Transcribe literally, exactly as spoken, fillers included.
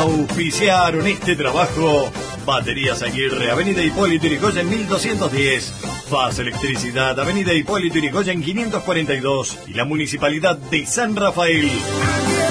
Auspiciaron este trabajo Baterías Aguirre, Avenida Hipólito Yrigoyen mil doscientos diez. Faz Electricidad, Avenida Hipólito Yrigoyen quinientos cuarenta y dos. Y la Municipalidad de San Rafael.